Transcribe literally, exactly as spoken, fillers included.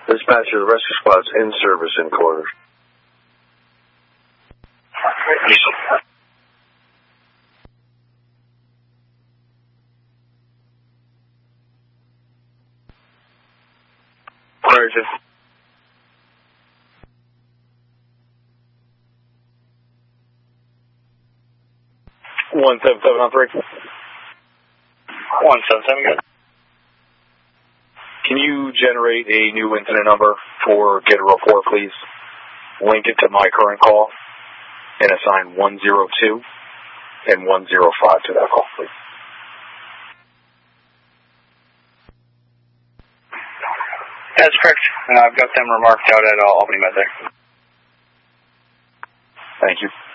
Dispatcher, the rescue squad's in service in quarters. Where is it? One seven seven on three. One seven seven, good. Can you generate a new incident number for get a report, please? Link it to my current call and assign one zero two and one zero five to that call, please. That's correct. Uh, I've got them remarked out at uh, Albany Med there. Thank you.